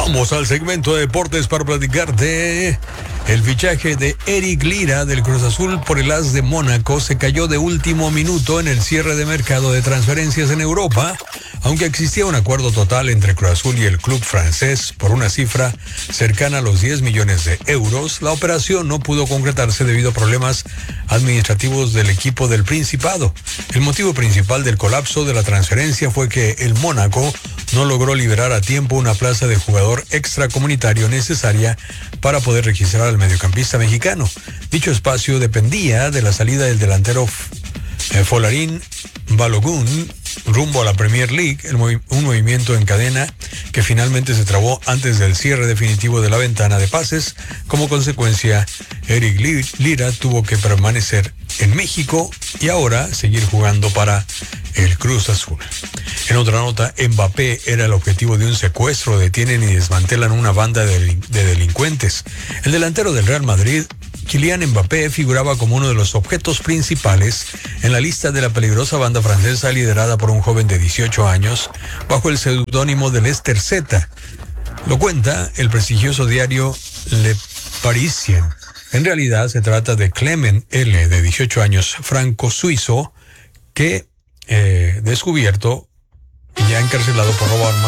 Vamos al segmento de deportes para platicar de el fichaje de Eric Lira del Cruz Azul por el AS de Mónaco. Se cayó de último minuto en el cierre de mercado de transferencias en Europa, aunque existía un acuerdo total entre Cruz Azul y el club francés por una cifra cercana a los 10 millones de euros. La operación no pudo concretarse debido a problemas administrativos del equipo del Principado. El motivo principal del colapso de la transferencia fue que el Mónaco no logró liberar a tiempo una plaza de jugador extracomunitario necesaria para poder registrar al mediocampista mexicano. Dicho espacio dependía de la salida del delantero Folarin Balogun rumbo a la Premier League, un movimiento en cadena que finalmente se trabó antes del cierre definitivo de la ventana de pases. Como consecuencia, Eric Lira tuvo que permanecer en México y ahora seguir jugando para el Cruz Azul. En otra nota, Mbappé era el objetivo de un secuestro. Detienen y desmantelan una banda de delincuentes. El delantero del Real Madrid, Kylian Mbappé, figuraba como uno de los objetos principales en la lista de la peligrosa banda francesa liderada por un joven de 18 años bajo el seudónimo de Lester Z. Lo cuenta el prestigioso diario Le Parisien. En realidad se trata de Clement L., de 18 años, franco-suizo, que descubierto y ya encarcelado por robar